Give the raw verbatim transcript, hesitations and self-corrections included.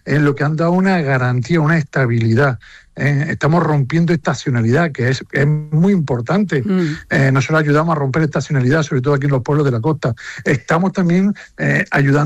en lo que han dado una garantía, una estabilidad. Eh, estamos rompiendo estacionalidad, que es, es muy importante. Mm. Eh, nosotros ayudamos a romper estacionalidad, sobre todo aquí en los pueblos de la costa. Estamos también eh, ayudando